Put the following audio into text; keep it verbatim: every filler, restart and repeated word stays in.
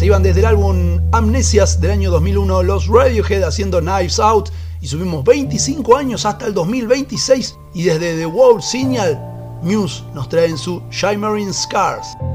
Se iban desde el álbum Amnesias del año dos mil uno los Radiohead haciendo Knives Out y subimos veinticinco años hasta el dos mil veintiséis y desde The World Signal Muse nos traen su Shimmering Scars.